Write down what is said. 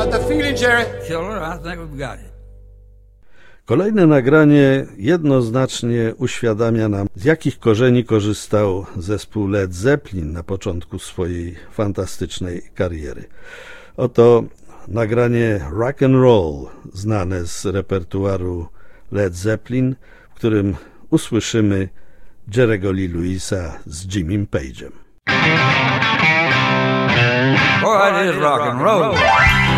got the feeling, Jerry? Killer, I think we've got it. Kolejne nagranie jednoznacznie uświadamia nam, z jakich korzeni korzystał zespół Led Zeppelin na początku swojej fantastycznej kariery. Oto nagranie Rock and Roll, znane z repertuaru Led Zeppelin, w którym usłyszymy Jerry'ego Lee Lewisa z Jimmym Page'em. Boy, it is rock and roll.